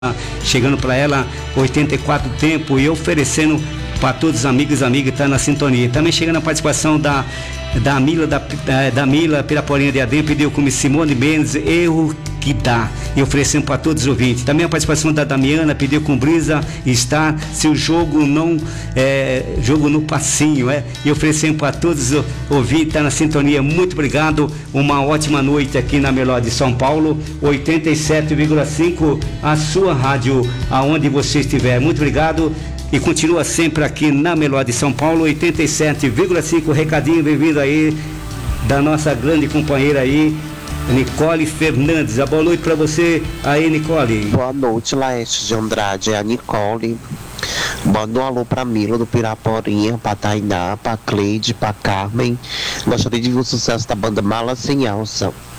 chegando para ela 84 tempo e oferecendo para todos os amigos e amigas que estão na sintonia. Também chegando a participação da Mila Piraporinha de Adem, pediu como Simone Mendes, erro que dá, e oferecendo para todos os ouvintes. Também a participação da Damiana, pediu com Brisa está, se o jogo não jogo no passinho, e oferecendo para todos os ouvintes, está na sintonia. Muito obrigado, uma ótima noite aqui na Melhor de São Paulo, 87,5, a sua rádio, aonde você estiver. Muito obrigado. E continua sempre aqui na Melhor de São Paulo, 87,5. Recadinho bem-vindo aí da nossa grande companheira aí, Nicole Fernandes. A boa noite para você aí, Nicole. Boa noite, Laeste de Andrade, é a Nicole. Manda um alô pra Mila do Piraporinha, pra Tainá, pra Cleide, pra Carmen. Gostaria de ver o sucesso da banda Mala Sem Alça.